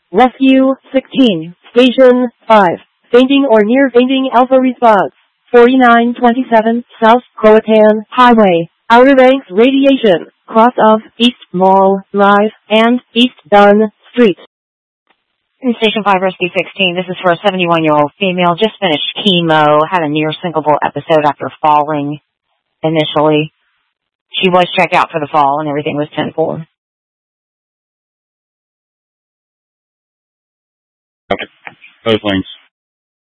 Rescue 16, Station 5. Fainting or near fainting Alpha response. 4927 South Croatan Highway. Outer Banks radiation. Cross of East Mall Drive and East Dunn Street. Station 5 Rescue 16, this is for a 71-year-old female, just finished chemo, had a near syncopal episode after falling initially. She was checked out for the fall and everything was 10-4. Okay. Both lanes.